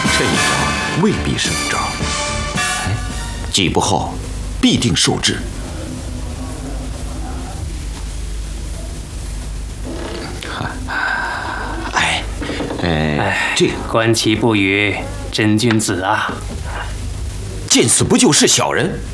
这一招未必是招，几步后必定受制。这观其不语，真君子啊！ 见死不救是小人。